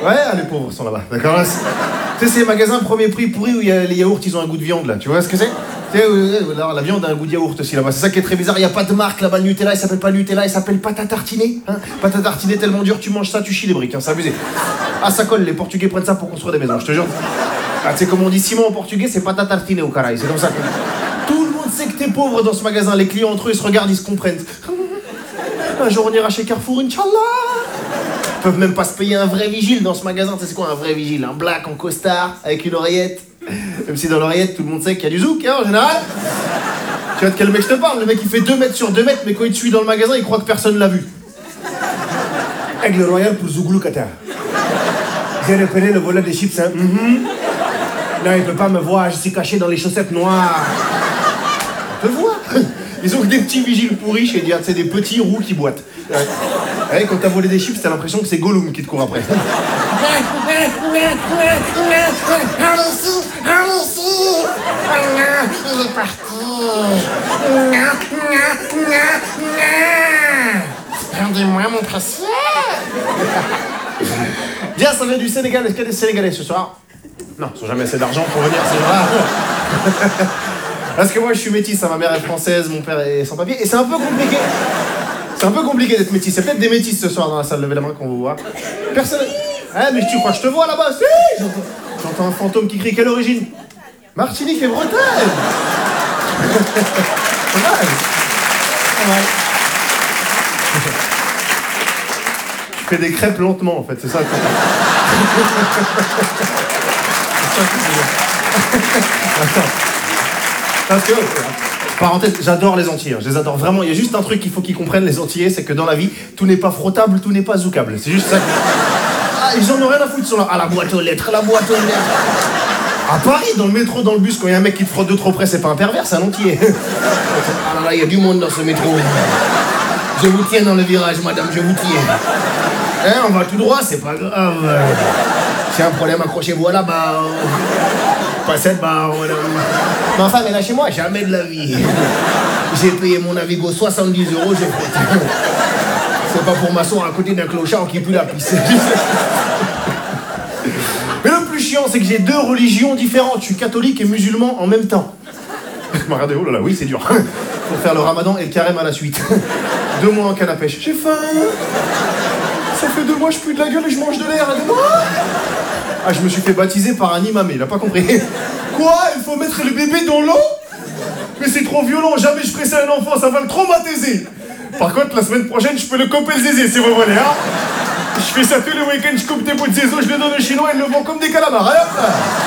Ouais, les pauvres sont là-bas, d'accord là, tu sais, c'est les magasins premier prix pourris où il y a les yaourts, ils ont un goût de viande, là. Tu vois ce que c'est? Tu sais, la viande a un goût de yaourt aussi, là-bas. C'est ça qui est très bizarre. Il n'y a pas de marque, là-bas, le Nutella, il s'appelle pas Nutella, il s'appelle pâte à tartiner. Hein, pâte à tartiner tellement dur, tu manges ça, tu chies les briques, hein, c'est abusé. Ah, ça colle, les Portugais prennent ça pour construire des maisons, je te jure. Ah, tu sais, comme on dit Simon en portugais, c'est pâte à tartiner au caraï, c'est comme ça. Tout le monde sait que t'es pauvre dans ce magasin. Les clients entre eux, ils se regardent, ils se comprennent. Un jour, on ira chez Carrefour, Inch'Allah. Ils peuvent même pas se payer un vrai vigile dans ce magasin. Tu sais, c'est quoi un vrai vigile? Un black en costard, avec une oreillette. Même si dans l'oreillette, tout le monde sait qu'il y a du zouk, hein, en général. Tu vois de quel mec je te parle? Le mec, il fait 2 mètres sur 2 mètres, mais quand il te suit dans le magasin, il croit que personne l'a vu. Aigle royal pour Zouglou Qatar. J'ai repéré le voleur des chips, hein. Non, il peut pas me voir, je suis caché dans les chaussettes noires. On peut voir. Ils ont des petits vigiles pourris chez Diat, c'est des petits roux qui boitent. Ouais, quand t'as volé des chips, t'as l'impression que c'est Gollum qui te court après. Allez-y. Il est parti. Rendez-moi mon précieux. Bien, ça vient du Sénégal. Est-ce qu'il y a des Sénégalais ce soir? Non, ils n'ont jamais assez d'argent pour venir, c'est rare. Parce que moi, je suis métisse, ma mère est française, mon père est sans papier, et c'est un peu compliqué. C'est un peu compliqué d'être métisse. C'est peut-être des métisses ce soir dans la salle, levez la main qu'on vous voit. Personne. Ah, mais tu crois que je te vois là-bas? Si, j'entends un fantôme qui crie. Quelle origine? Martinique et Bretagne. Pas mal. Pas mal. Je fais des crêpes lentement, en fait, c'est ça. Parce que, parenthèse, j'adore les Antillais, je les adore vraiment. Il y a juste un truc qu'il faut qu'ils comprennent, les Antillais, c'est que dans la vie, tout n'est pas frottable, tout n'est pas zoukable. C'est juste ça. Ah, ils en ont rien à foutre, ils sont là. Ah, la boîte aux lettres, la boîte aux lettres. À Paris, dans le métro, dans le bus, quand il y a un mec qui te frotte de trop près, c'est pas un pervers, c'est un Antillais. Ah là là, il y a du monde dans ce métro. Je vous tiens dans le virage, madame, je vous tiens. Hein, on va tout droit, c'est pas grave. C'est un problème, accrochez-vous à la barre. Pas cette barre, madame. Ma femme est là chez moi, jamais de la vie. J'ai payé mon Navigo 70 €, je frotte. C'est pas pour m'asseoir à côté d'un clochard qui pue la pisse. Mais le plus chiant, c'est que j'ai 2 religions différentes. Je suis catholique et musulman en même temps. Regardez, oh là là, oui, c'est dur. Pour faire le ramadan et le carême à la suite. 2 mois en canne à pêche. J'ai faim. Ça fait 2 mois, je pue de la gueule et je mange de l'air. Ah, je me suis fait baptiser par un imam, il a pas compris. Quoi? Il faut mettre le bébé dans l'eau? Mais c'est trop violent, jamais je ferai ça à un enfant, ça va le traumatiser. Par contre, la semaine prochaine, je peux le couper le zézé, si vous voulez, hein. Je fais ça tous les week-ends, je coupe des bouts de zézo, je le donne aux Chinois, ils le vendent comme des calamars, hein.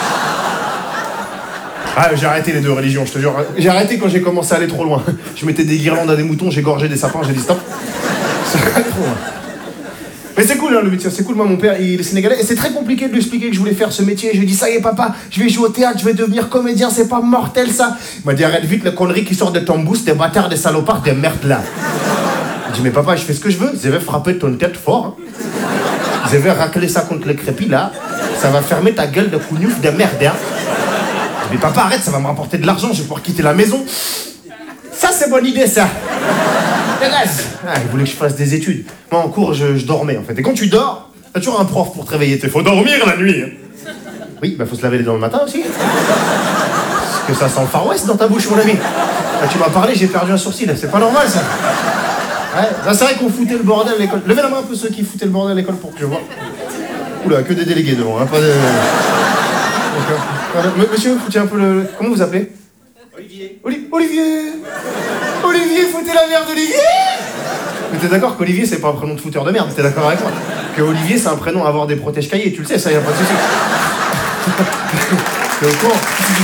Ah, j'ai arrêté les 2 religions, je te jure. J'ai arrêté quand j'ai commencé à aller trop loin. Je mettais des guirlandes à des moutons, j'ai gorgé des sapins, j'ai dit stop. Ça va trop loin. Mais c'est cool, hein, le métier, c'est cool. Moi, mon père, il est sénégalais, et c'est très compliqué de lui expliquer que je voulais faire ce métier. Je lui ai dit, ça y est, papa, je vais jouer au théâtre, je vais devenir comédien, c'est pas mortel, ça. Il m'a dit, arrête vite les conneries qui sortent de ton boost, des bâtards, des salopards, des merdes, là. J'ai dit, mais papa, je fais ce que je veux, je vais frapper ton tête fort, hein. Je vais racler ça contre le crépi, là. Ça va fermer ta gueule de cougnouf de merde, hein. Mais papa, arrête, ça va me rapporter de l'argent, je vais pouvoir quitter la maison. Ça, c'est bonne idée, ça. Ah, il voulait que je fasse des études. Moi, en cours, je dormais, en fait. Et quand tu dors, t'as toujours un prof pour te réveiller. Faut dormir la nuit. Oui, bah faut se laver les dents le matin aussi. Parce que ça sent le Far West dans ta bouche, mon ami. Bah, tu m'as parlé, j'ai perdu un sourcil. C'est pas normal, ça. Ouais, là, c'est vrai qu'on foutait le bordel à l'école. Levez la main un peu ceux qui foutaient le bordel à l'école pour que je vois. Oula, que des délégués devant, hein, pas de... Voilà. Monsieur, foutez un peu le... Comment vous appelez? Olivier. Olivier, foutez la merde d'Olivier. Mais t'es d'accord qu'Olivier, c'est pas un prénom de fouteur de merde, t'es d'accord avec moi? Que Olivier, c'est un prénom à avoir des protèges cahiers, tu le sais, ça, y a pas de souci. T'es au courant?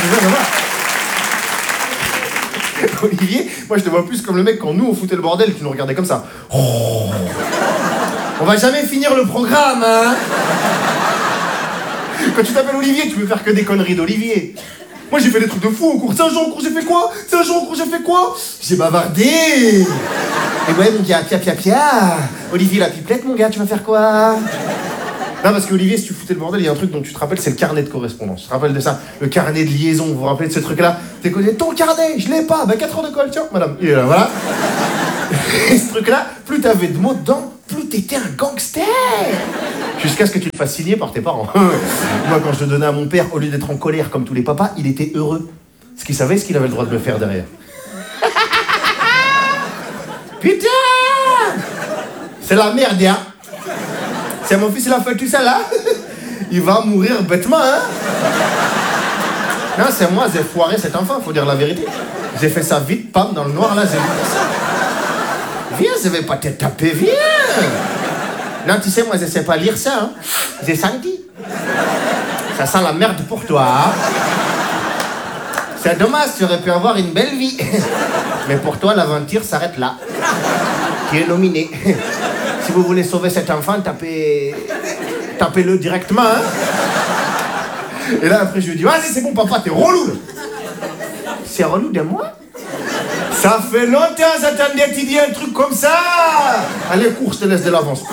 Olivier, moi je te vois plus comme le mec quand nous on foutait le bordel, tu nous regardais comme ça. Oh. On va jamais finir le programme, hein. Quand tu t'appelles Olivier, tu veux faire que des conneries d'Olivier. Moi j'ai fait des trucs de fou au cours. C'est un jour au cours, j'ai fait quoi? C'est un jour au cours, j'ai fait quoi? J'ai bavardé. Et ouais, mon gars, pia. Olivier la pipelette, mon gars, tu vas faire quoi? Non, parce qu'Olivier, si tu foutais le bordel, il y a un truc dont tu te rappelles, c'est le carnet de correspondance. Tu te rappelles de ça? Le carnet de liaison, vous vous rappelez de ce truc-là? T'es connu, ton carnet, je l'ai pas. Bah 4 heures de colle, tiens, madame. Il est là, voilà. Et ce truc-là, plus t'avais de mots dedans, plus t'étais un gangster. Jusqu'à ce que tu le fasses signer par tes parents. Moi, quand je le donnais à mon père, au lieu d'être en colère comme tous les papas, il était heureux. Parce qu'il savait ce qu'il avait le droit de me faire derrière. Putain! C'est la merde, hein? C'est mon fils, il a fait tout ça là? Il va mourir bêtement, hein? Non, c'est moi, j'ai foiré cet enfant, faut dire la vérité. J'ai fait ça vite, pam, dans le noir, là, j'ai vu ça. Viens, je vais pas te taper, viens! Non, tu sais, moi, je sais pas lire ça, hein. J'ai senti. Ça sent la merde pour toi, hein. C'est dommage, tu aurais pu avoir une belle vie. Mais pour toi, l'aventure s'arrête là. Tu es nominé. Si vous voulez sauver cet enfant, tapez-le directement, hein. Et là, après, je lui dis, vas-y, c'est bon, papa, t'es relou. C'est relou de moi? Ça fait longtemps, j'attendais que tu dis un truc comme ça. Allez, cours, je te laisse de l'avance.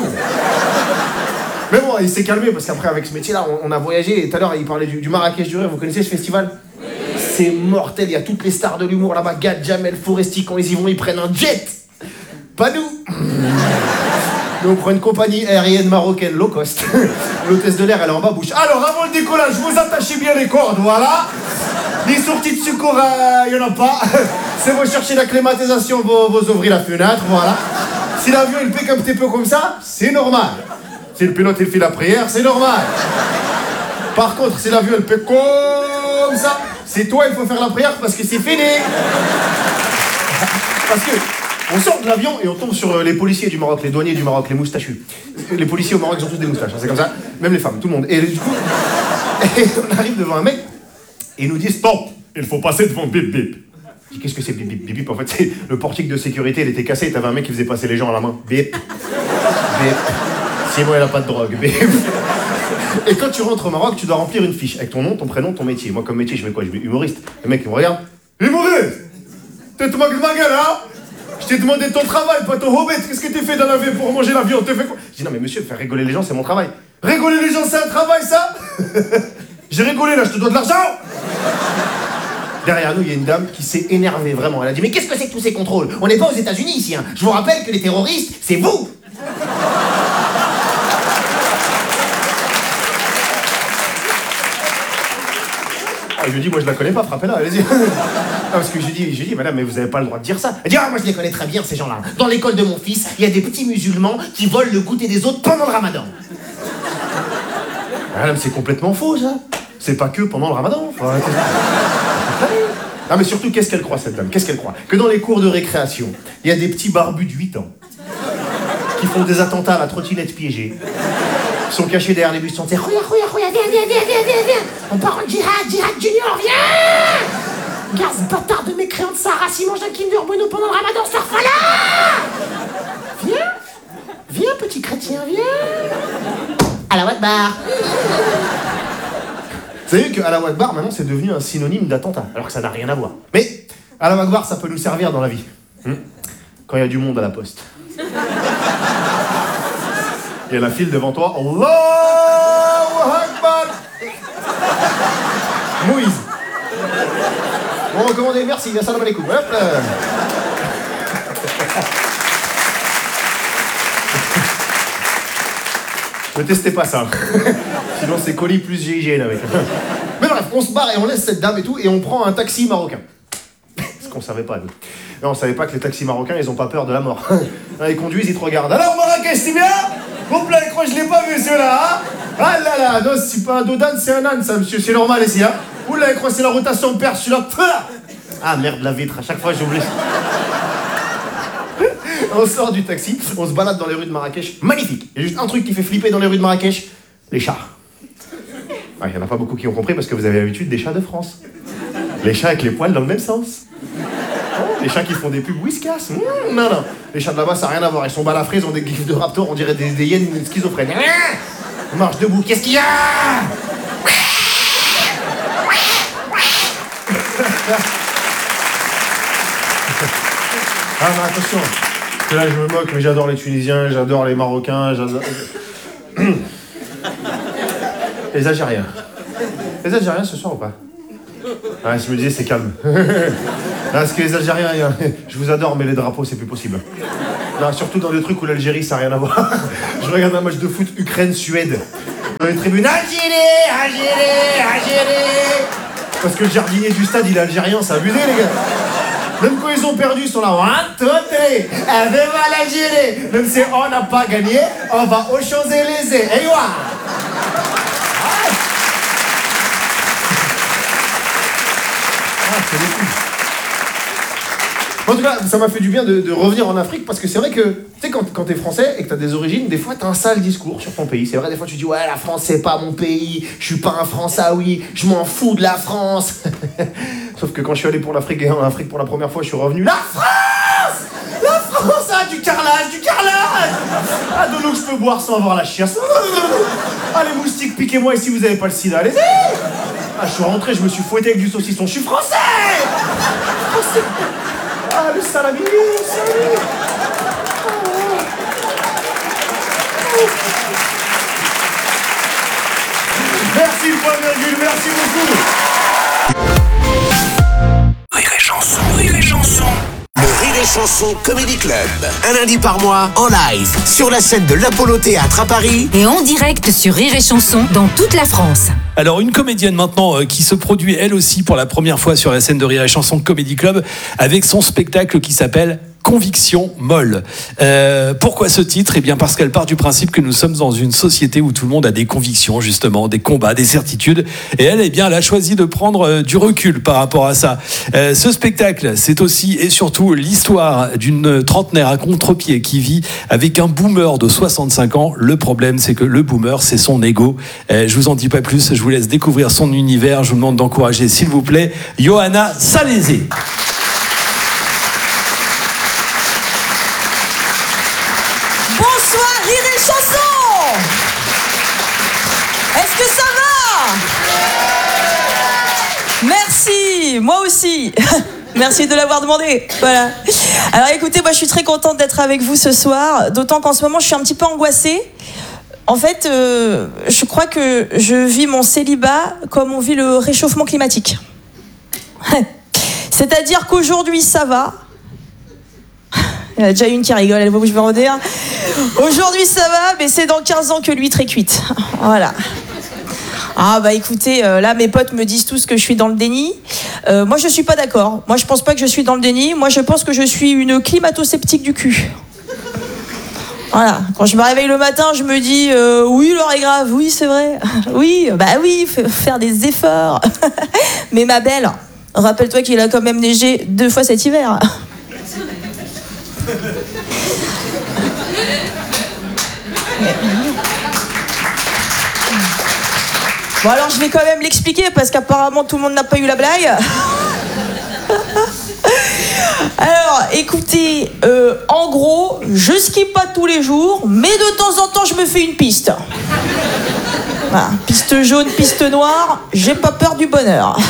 Mais bon, il s'est calmé, parce qu'après, avec ce métier-là, on a voyagé. Et tout à l'heure, il parlait du Marrakech du Rire. Vous connaissez ce festival? C'est mortel, il y a toutes les stars de l'humour là-bas. Gad, Jamel, Foresti, quand ils y vont, ils prennent un jet. Pas nous. Nous, on prend une compagnie aérienne marocaine low cost. L'hôtesse de l'air, elle est en bas bouche. Alors, avant le décollage, vous attachez bien les cordes, voilà. Les sorties de secours, il n'y en a pas. C'est vous chercher la climatisation, vous ouvrez la fenêtre, voilà. Si l'avion, il pique un petit peu comme ça, c'est normal. Si le pilote, il fait la prière, c'est normal. Par contre, si l'avion, il pique comme ça, c'est toi, il faut faire la prière parce que c'est fini. Parce que on sort de l'avion et on tombe sur les policiers du Maroc, les douaniers du Maroc, les moustachus. Les policiers au Maroc, ils ont tous des moustaches, hein, c'est comme ça. Même les femmes, tout le monde. Et du coup, on arrive devant un mec et ils nous disent stop, il faut passer devant bip bip. Je dis qu'est-ce que c'est bip bip? Bip bip, en fait, c'est le portique de sécurité, il était cassé et t'avais un mec qui faisait passer les gens à la main. Bip. Bip. Simon, il a pas de drogue. Bip. Et quand tu rentres au Maroc, tu dois remplir une fiche avec ton nom, ton prénom, ton métier. Moi, comme métier, je fais quoi? Je mets humoriste. Le mec, il me regarde. Humoriste! Tu te moques de ma gueule, hein? Je t'ai demandé ton travail, pas ton hobbit. Qu'est-ce que t'es fait dans la vie pour manger la viande? T'es fait quoi? Je dis non, mais monsieur, faire rigoler les gens, c'est mon travail. Rigoler les gens, c'est un travail, ça? J'ai rigolé, là, je te dois de l'argent! Derrière nous, il y a une dame qui s'est énervée, vraiment. Elle a dit mais qu'est-ce que c'est que tous ces contrôles? On n'est pas aux États-Unis ici, hein. Je vous rappelle que les terroristes, c'est vous! Je lui dis, moi je la connais pas, frappez-la, allez-y. Parce que je dis, madame, mais vous avez pas le droit de dire ça. Elle dit, ah, moi je les connais très bien, ces gens-là. Dans l'école de mon fils, il y a des petits musulmans qui volent le goûter des autres pendant le ramadan. Madame, c'est complètement faux, ça. C'est pas que pendant le ramadan. Faut arrêter. Non, mais surtout, qu'est-ce qu'elle croit, cette dame? Qu'est-ce qu'elle croit? Que dans les cours de récréation, il y a des petits barbus de 8 ans qui font des attentats à la trottinette piégée. Ils sont cachés derrière les buissons. Regarde, viens. On part en djihad junior, viens. Regarde ce bâtard de mécréant de Sahara, s'il mange un Kinder Bueno pendant le ramadan, ce là. Viens, petit chrétien, viens. Allah Akbar. Vous savez que Allah Akbar, maintenant, c'est devenu un synonyme d'attentat, alors que ça n'a rien à voir. Mais Allah Akbar, ça peut nous servir dans la vie. Quand il y a du monde à la poste. Il y a la file devant toi. Allahu Akbar. Moïse. Bon, recommandé, merci. Salam alaikum. Hop là. Ne testez pas ça. Sinon, c'est colis plus GIGN avec. Mais bref, on se barre et on laisse cette dame et tout, et on prend un taxi marocain. Ce qu'on savait pas, nous. Non, on savait pas que les taxis marocains, ils ont pas peur de la mort. Ils conduisent, ils te regardent. Alors, Marrakech, c'est bien? Vous plaît, je crois que je l'ai pas vu, celui-là, hein? Ah là là, non, c'est pas un dodan, c'est un âne, ça, monsieur, c'est normal ici, hein? Oula, je crois que c'est la rotation de perche, celui-là. Ah merde, la vitre, à chaque fois, j'oublie. On sort du taxi, on se balade dans les rues de Marrakech. Magnifique! Il y a juste un truc qui fait flipper dans les rues de Marrakech, les chats. Il y en a pas beaucoup qui ont compris parce que vous avez l'habitude des chats de France. Les chats avec les poils dans le même sens. Les chats qui font des pubs Whiskas. Non. Les chats de là-bas, ça n'a rien à voir. Ils sont balafrés, ils ont des griffes de raptor, on dirait des hyènes schizophrènes. Marche debout, qu'est-ce qu'il y a? Ah, mais attention. Parce que là, je me moque, mais j'adore les Tunisiens, j'adore les Marocains, j'adore... Les Algériens. Les Algériens, ce soir ou pas? Ah, je me disais, c'est calme. Parce que les Algériens, je vous adore, mais les drapeaux, c'est plus possible. Non, surtout dans des trucs où l'Algérie, ça n'a rien à voir. Je regarde un match de foot Ukraine-Suède. Dans les tribunes, Algérie, Algérie, Algérie. Parce que le jardinier du stade, il est algérien, c'est abusé, les gars. Même quand ils ont perdu, ils sont là. 1, 2, 3. Viva l'Algérie. Même si on n'a pas gagné, on va aux Champs-Élysées. Et voilà. C'est beaucoup. En tout cas, ça m'a fait du bien de revenir en Afrique parce que c'est vrai que, tu sais, quand t'es français et que t'as des origines, des fois t'as un sale discours sur ton pays. C'est vrai, des fois tu dis, ouais, la France c'est pas mon pays, je suis pas un Françaoui, je m'en fous de la France. Sauf que quand je suis allé pour l'Afrique et en Afrique pour la première fois, je suis revenu. La France! La France! Ah, du carrelage, du carrelage! Ah, de l'eau que je peux boire sans avoir la chiasse. Ah, les moustiques, piquez-moi et si vous avez pas le sida, allez-y! Ah, je suis rentré, je me suis fouetté avec du saucisson, je suis français! Ah, le salami, le salami. Merci, point virgule, merci beaucoup. Rire et chanson, rire et chanson. Le Rire et Chanson Comedy Club. Un lundi par mois, en live, sur la scène de l'Apollo Théâtre à Paris. Et en direct sur Rire et Chanson dans toute la France. Alors, une comédienne maintenant qui se produit elle aussi pour la première fois sur la scène de Rire et Chanson Comedy Club avec son spectacle qui s'appelle Conviction molle. Pourquoi ce titre ? Eh bien parce qu'elle part du principe que nous sommes dans une société où tout le monde a des convictions, justement, des combats, des certitudes. Et elle, eh bien, elle a choisi de prendre du recul par rapport à ça. Ce spectacle, c'est aussi et surtout l'histoire d'une trentenaire à contre-pied qui vit avec un boomer de 65 ans. Le problème, c'est que le boomer, c'est son ego. Je vous en dis pas plus, je vous laisse découvrir son univers. Je vous demande d'encourager, s'il vous plaît, Johanna Salézé. Bonsoir, Rire et Chanson. Est-ce que ça va ? Merci, moi aussi. Merci de l'avoir demandé. Voilà. Alors écoutez, moi je suis très contente d'être avec vous ce soir, d'autant qu'en ce moment je suis un petit peu angoissée. En fait, je crois que je vis mon célibat comme on vit le réchauffement climatique. C'est-à-dire qu'aujourd'hui ça va. Il y en a déjà une qui rigole, elle voit où je veux en dire. Aujourd'hui ça va, mais c'est dans 15 ans que l'huître est cuite. Voilà. Ah bah écoutez, là mes potes me disent tous que je suis dans le déni. Moi je suis pas d'accord. Moi je pense pas que je suis dans le déni. Moi je pense que je suis une climato-sceptique du cul. Voilà. Quand je me réveille le matin, je me dis oui l'heure est grave, oui c'est vrai. Oui, bah oui, faire des efforts. Mais ma belle, rappelle-toi qu'il a quand même neigé 2 fois cet hiver. Bon alors je vais quand même l'expliquer parce qu'apparemment tout le monde n'a pas eu la blague. Alors écoutez, en gros, je skie pas tous les jours, mais de temps en temps je me fais une piste. Voilà, piste jaune, piste noire, j'ai pas peur du bonheur.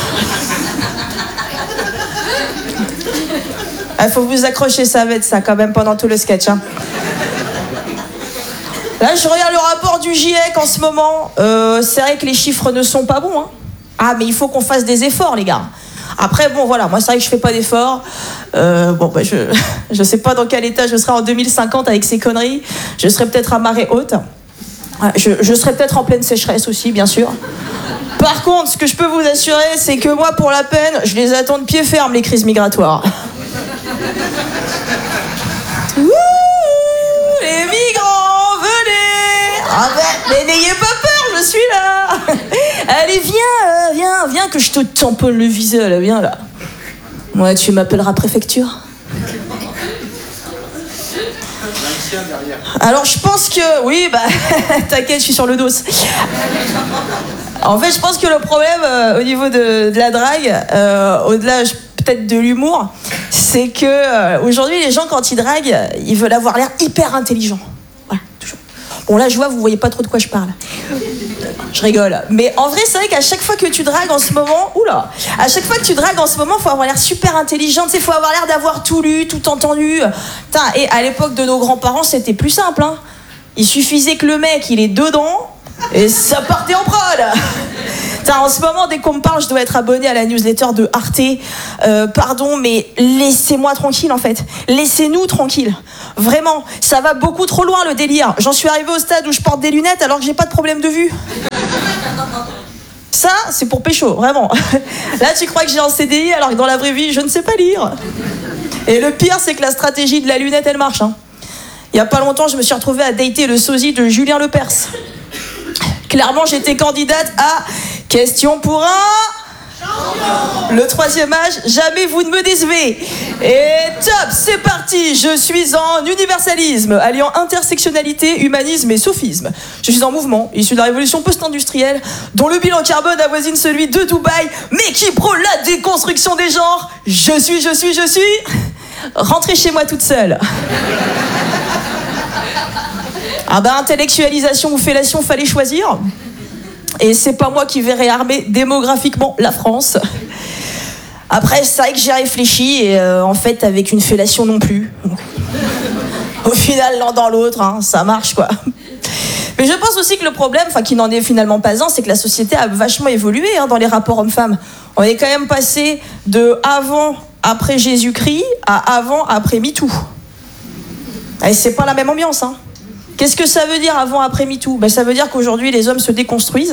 Il faut vous accrocher, ça va être ça quand même pendant tout le sketch. Hein. Là, je regarde le rapport du GIEC en ce moment. C'est vrai que les chiffres ne sont pas bons. Hein. Ah, mais il faut qu'on fasse des efforts, les gars. Après, bon, voilà, moi, c'est vrai que je fais pas d'efforts. Je sais pas dans quel état je serai en 2050 avec ces conneries. Je serai peut-être à marée haute. Je serai peut-être en pleine sécheresse aussi, bien sûr. Par contre, ce que je peux vous assurer, c'est que moi, pour la peine, je les attends de pied ferme, les crises migratoires. Ouh, les migrants, venez! Ah ben, mais n'ayez pas peur, je suis là! Allez, viens, que je te tamponne le visage, là, viens là. Ouais, tu m'appelleras préfecture. Alors, je pense que... Oui, bah, t'inquiète, je suis sur le dos. En fait, je pense que le problème, au niveau de la drague, au-delà peut-être de l'humour, c'est que aujourd'hui les gens quand ils draguent, ils veulent avoir l'air hyper intelligents. Voilà, toujours. Bon là je vois vous voyez pas trop de quoi je parle. Je rigole. Mais en vrai c'est vrai qu'à chaque fois que tu dragues en ce moment, à chaque fois que tu dragues en ce moment, faut avoir l'air super intelligent, tu sais, faut avoir l'air d'avoir tout lu, tout entendu. Putain, et à l'époque de nos grands-parents, c'était plus simple. Hein. Il suffisait que le mec il est dedans et ça partait en prod. Putain, en ce moment, dès qu'on me parle, je dois être abonné à la newsletter de Arte. Pardon, mais laissez-moi tranquille, en fait. Laissez-nous tranquille. Vraiment, ça va beaucoup trop loin, le délire. J'en suis arrivé au stade où je porte des lunettes alors que j'ai pas de problème de vue. Ça, c'est pour pécho, vraiment. Là, tu crois que j'ai un CDI alors que dans la vraie vie, je ne sais pas lire. Et le pire, c'est que la stratégie de la lunette, elle marche. Hein. Il y a pas longtemps, je me suis retrouvée à dater le sosie de Julien Lepers. Clairement, j'étais candidate à Question pour un... champion. Le 3e âge, jamais vous ne me décevez. Et top, c'est parti. Je suis en universalisme, alliant intersectionnalité, humanisme et sophisme. Je suis en mouvement, issu de la révolution post-industrielle, dont le bilan carbone avoisine celui de Dubaï, mais qui prône la déconstruction des genres. Je suis... Rentrez chez moi toute seule. Ah bah, intellectualisation ou fellation, fallait choisir. Et c'est pas moi qui vais réarmer démographiquement la France. Après, c'est vrai que j'ai réfléchi et en fait, avec une fellation non plus. Au final, l'un dans l'autre, hein, ça marche quoi. Mais je pense aussi que le problème, enfin qui n'en est finalement pas un, c'est que la société a vachement évolué hein, dans les rapports hommes-femmes. On est quand même passé de avant, après Jésus-Christ à avant, après MeToo. Et c'est pas la même ambiance, hein. Qu'est-ce que ça veut dire avant, après MeToo? Ben, ça veut dire qu'aujourd'hui, les hommes se déconstruisent.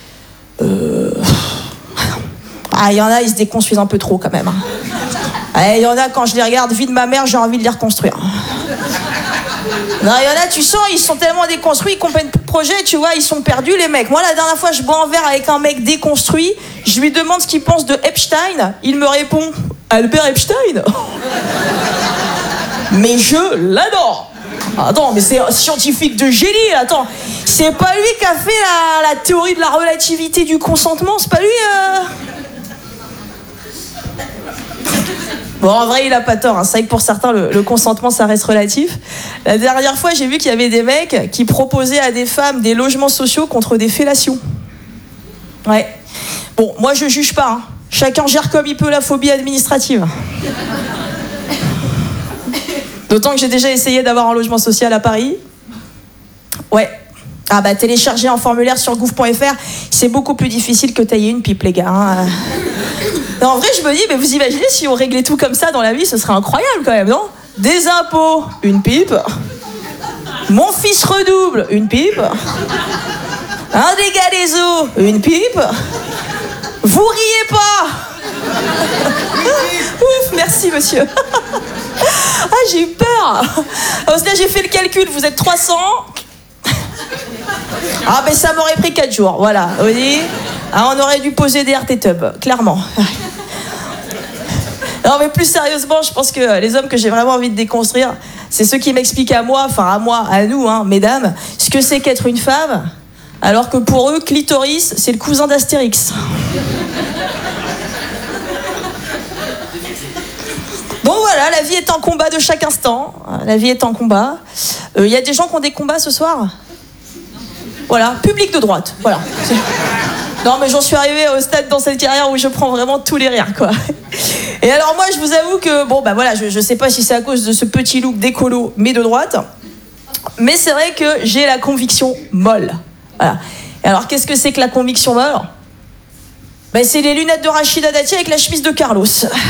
Ah, il y en a, ils se déconstruisent un peu trop, quand même. Il y en a, quand je les regarde, vie de ma mère, j'ai envie de les reconstruire. Non, il y en a, tu sens, ils sont tellement déconstruits, ils comprennent plus de projet, tu vois, ils sont perdus, les mecs. Moi, la dernière fois, je bois un verre avec un mec déconstruit, je lui demande ce qu'il pense de Epstein, il me répond, Albert Epstein? Mais je l'adore. Attends, mais c'est un scientifique de génie, attends. C'est pas lui qui a fait la théorie de la relativité du consentement, c'est pas lui Bon, en vrai, il a pas tort, hein. C'est vrai que pour certains, le consentement, ça reste relatif. La dernière fois, j'ai vu qu'il y avait des mecs qui proposaient à des femmes des logements sociaux contre des fellations. Ouais. Bon, moi, je juge pas, hein. Chacun gère comme il peut la phobie administrative. D'autant que j'ai déjà essayé d'avoir un logement social à Paris. Ouais. Ah bah télécharger un formulaire sur gouv.fr, c'est beaucoup plus difficile que tailler une pipe, les gars. Hein. Non, en vrai, je me dis, mais vous imaginez si on réglait tout comme ça dans la vie, ce serait incroyable quand même, non? Des impôts, une pipe. Mon fils redouble, une pipe. Un dégât des eaux, une pipe. Vous riez pas. Ouf, merci monsieur. Ah, j'ai eu peur. Parce que là, j'ai fait le calcul, vous êtes 300. Ah, ben ça m'aurait pris 4 jours, voilà. Vous voyez, ah, on aurait dû poser des RT Tub, clairement. Non, mais plus sérieusement, je pense que les hommes que j'ai vraiment envie de déconstruire, c'est ceux qui m'expliquent à moi, enfin à moi, à nous, hein, mesdames, ce que c'est qu'être une femme, alors que pour eux, clitoris, c'est le cousin d'Astérix. Bon voilà, la vie est un combat de chaque instant. La vie est un combat. Y a des gens qui ont des combats ce soir? Voilà, public de droite. Voilà. Non mais j'en suis arrivée au stade dans cette carrière où je prends vraiment tous les rires, quoi. Et alors moi, je vous avoue que, bon bah voilà, je sais pas si c'est à cause de ce petit look d'écolo, mais de droite. Mais c'est vrai que j'ai la conviction molle. Voilà. Et alors qu'est-ce que c'est que la conviction molle? Ben, c'est les lunettes de Rachida Dati avec la chemise de Carlos.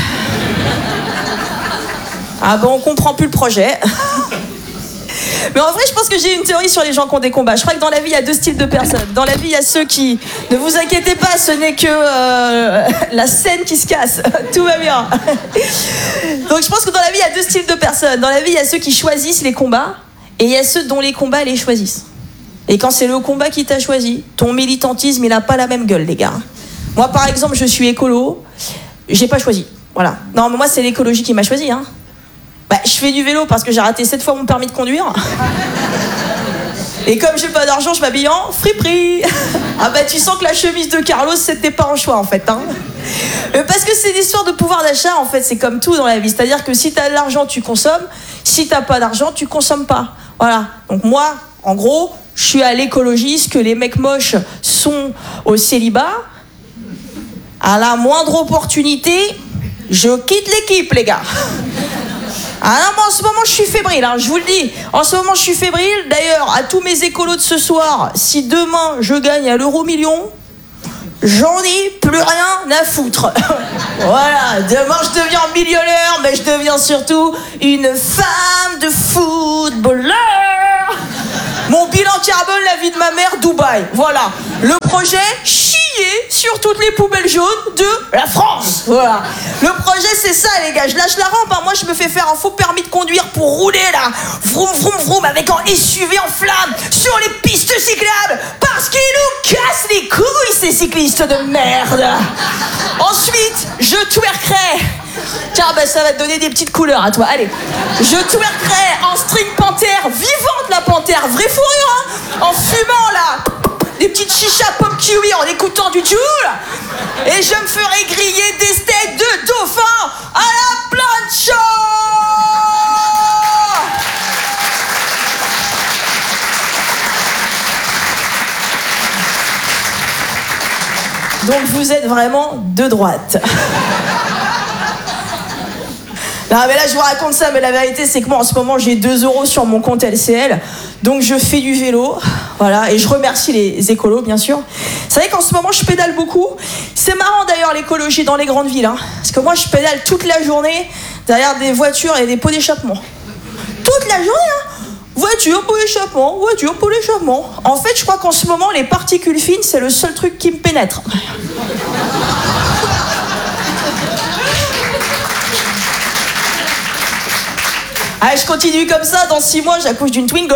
Ah bon, on comprend plus le projet. Mais en vrai, je pense que j'ai une théorie sur les gens qui ont des combats. Je crois que dans la vie, il y a 2 styles de personnes. Dans la vie, il y a ceux qui... Ne vous inquiétez pas, ce n'est que la scène qui se casse. Tout va bien. Donc je pense que dans la vie, il y a 2 styles de personnes. Dans la vie, il y a ceux qui choisissent les combats et il y a ceux dont les combats les choisissent. Et quand c'est le combat qui t'a choisi, ton militantisme, il n'a pas la même gueule, les gars. Moi, par exemple, je suis écolo. J'ai pas choisi. Voilà. Non, mais moi, c'est l'écologie qui m'a choisi, hein. Bah, je fais du vélo parce que j'ai raté 7 fois mon permis de conduire. Et comme j'ai pas d'argent, je m'habille en friperie. Ah bah tu sens que la chemise de Carlos, c'était pas un choix en fait, hein. Parce que c'est l'histoire de pouvoir d'achat en fait, c'est comme tout dans la vie. C'est-à-dire que si t'as de l'argent, tu consommes. Si t'as pas d'argent, tu consommes pas. Voilà. Donc moi, en gros, je suis à l'écologie, ce que les mecs moches sont au célibat. À la moindre opportunité, je quitte l'équipe, les gars. Ah non, mais en ce moment je suis fébrile, hein, je vous le dis. En ce moment je suis fébrile. D'ailleurs, à tous mes écolos de ce soir, si demain je gagne à l'euro million, j'en ai plus rien à foutre. Voilà, demain je deviens millionnaire, mais je deviens surtout une femme de footballeur. Mon bilan carbone, la vie de ma mère, Dubaï. Voilà, le projet, chier sur toutes les poubelles jaunes de la France. Voilà, le projet c'est ça les gars, je lâche la rampe, hein. Moi je me fais faire un faux permis de conduire pour rouler là, vroom vroom vroom, avec un SUV en flammes sur les pistes cyclables, parce qu'ils nous cassent les couilles ces cyclistes de merde. Ensuite, je twerkerai. Tiens, bah ça va te donner des petites couleurs à toi, allez. Je twerkerai en string panthère, vivante la panthère, vraie fourrure, hein, en fumant là des petites chichas pop kiwi, en écoutant du Joule, et je me ferai griller des steaks de dauphin à la plancha. Donc vous êtes vraiment de droite. Non mais là je vous raconte ça, mais la vérité c'est que moi en ce moment j'ai 2 € sur mon compte LCL, donc je fais du vélo, voilà, et je remercie les écolos bien sûr. C'est vrai qu'en ce moment je pédale beaucoup, c'est marrant d'ailleurs l'écologie dans les grandes villes, hein, parce que moi je pédale toute la journée derrière des voitures et des pots d'échappement. Toute la journée, hein. Voiture, pot d'échappement, voiture, pot d'échappement. En fait je crois qu'en ce moment les particules fines c'est le seul truc qui me pénètre. Ah, je continue comme ça, dans 6 mois, j'accouche d'une Twingo.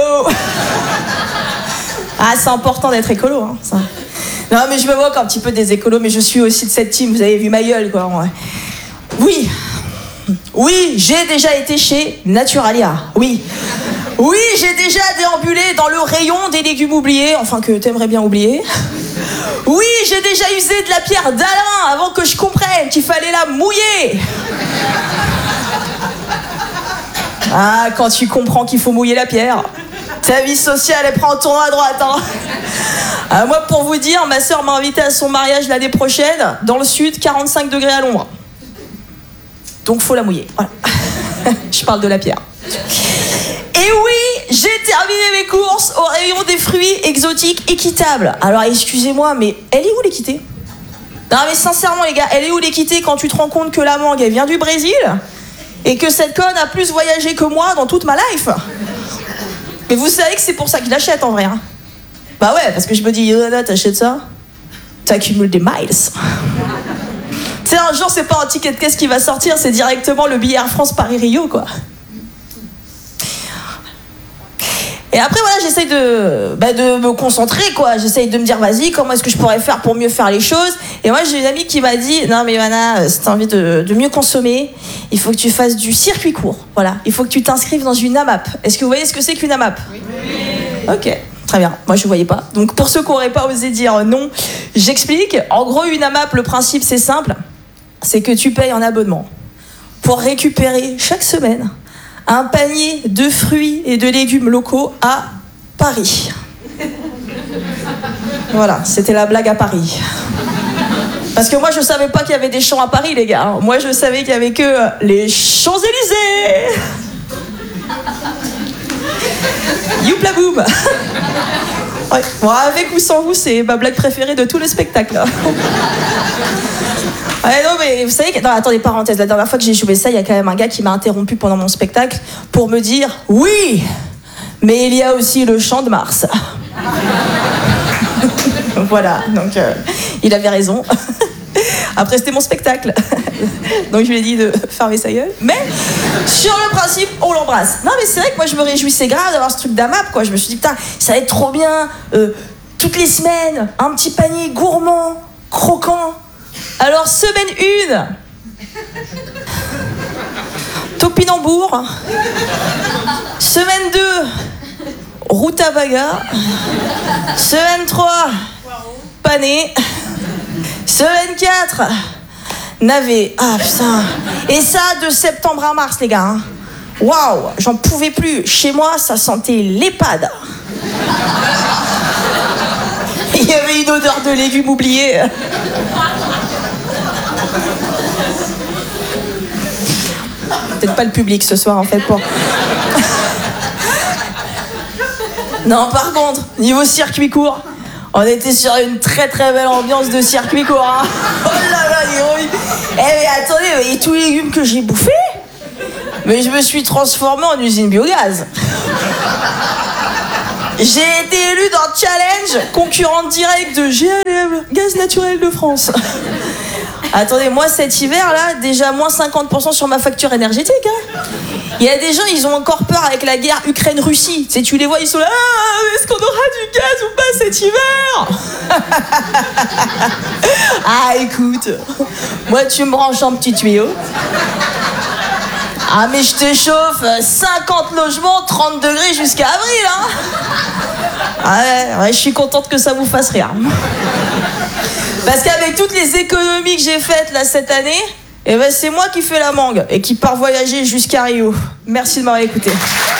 Ah, c'est important d'être écolo, hein, ça. Non, mais je me moque un petit peu des écolos, mais je suis aussi de cette team, vous avez vu ma gueule, quoi. Ouais. Oui, j'ai déjà été chez Naturalia, oui. Oui, j'ai déjà déambulé dans le rayon des légumes oubliés, enfin que t'aimerais bien oublier. Oui, j'ai déjà usé de la pierre d'Alain avant que je comprenne qu'il fallait la mouiller. Ah, quand tu comprends qu'il faut mouiller la pierre, ta vie sociale, elle prend un tournant à droite, hein. Ah, moi, pour vous dire, ma sœur m'a invité à son mariage l'année prochaine, dans le sud, 45 degrés à l'ombre. Donc, faut la mouiller. Voilà. Je parle de la pierre. Et oui, j'ai terminé mes courses au rayon des fruits exotiques équitables. Alors, excusez-moi, mais elle est où l'équité ? Non, mais sincèrement, les gars, elle est où l'équité quand tu te rends compte que la mangue, elle vient du Brésil ? Et que cette conne a plus voyagé que moi dans toute ma life. Mais vous savez que c'est pour ça que je l'achète en vrai, hein. Bah ouais, parce que je me dis, Yoda, t'achètes ça, t'accumules des miles. Tu sais, un jour, c'est pas un ticket de caisse qui va sortir, c'est directement le billet Air France Paris-Rio, quoi. Et après, voilà, j'essaye de me concentrer, quoi. J'essaye de me dire, vas-y, comment est-ce que je pourrais faire pour mieux faire les choses ? Et moi, j'ai une amie qui m'a dit, non, mais Ivana, si t'as envie de mieux consommer, il faut que tu fasses du circuit court. Voilà. Il faut que tu t'inscrives dans une AMAP. Est-ce que vous voyez ce que c'est qu'une AMAP ? Oui. Ok, très bien. Moi, je ne voyais pas. Donc, pour ceux qui n'auraient pas osé dire non, j'explique. En gros, une AMAP, le principe, c'est simple. C'est que tu payes un abonnement pour récupérer chaque semaine un panier de fruits et de légumes locaux à Paris. Voilà, c'était la blague à Paris. Parce que moi, je savais pas qu'il y avait des champs à Paris, les gars. Moi, je savais qu'il y avait que les Champs-Élysées. Youpla boum. Ouais. Bon, avec ou sans vous, c'est ma blague préférée de tout le spectacle. Ouais, non, mais vous savez que... Non, attendez, parenthèse. La dernière fois que j'ai joué ça, il y a quand même un gars qui m'a interrompu pendant mon spectacle pour me dire « Oui, mais il y a aussi le Champ de Mars. » Voilà, donc il avait raison. Après, c'était mon spectacle. Donc je lui ai dit de fermer sa gueule. Mais sur le principe, on l'embrasse. Non, mais c'est vrai que moi, je me réjouissais grave d'avoir ce truc d'AMAP, quoi. Je me suis dit, putain, ça va être trop bien. Toutes les semaines, un petit panier gourmand, croquant. Alors, semaine 1, topinambour. Semaine 2, rutabaga. Semaine 3, pané. Semaine 4, navet. Ah putain. Et ça de septembre à mars, les gars, hein. Waouh, j'en pouvais plus. Chez moi, ça sentait l'EHPAD. Il y avait une odeur de légumes oubliés. Peut-être pas le public ce soir, en fait, pour... Non, par contre, niveau circuit court, On était sur une très très belle ambiance de circuit court. Hein. Oh là là, héroïque. Eh mais attendez, et tous les légumes que j'ai bouffés, mais je me suis transformé en usine biogaz. J'ai été élu dans Challenge, concurrente directe de GNL, Gaz Naturel de France. Attendez, moi cet hiver là, déjà moins 50% sur ma facture énergétique. Hein. Il y a des gens, ils ont encore peur avec la guerre Ukraine-Russie. Tu sais, tu les vois, ils sont là, ah, est-ce qu'on aura du gaz ou pas cet hiver? Ah écoute, moi tu me branches en petit tuyau. Ah mais je te chauffe, 50 logements, 30 degrés jusqu'à avril. Hein. Ouais, je suis contente que ça vous fasse rire. Parce qu'avec toutes les économies que j'ai faites là cette année, eh ben c'est moi qui fais la mangue et qui part voyager jusqu'à Rio. Merci de m'avoir écouté.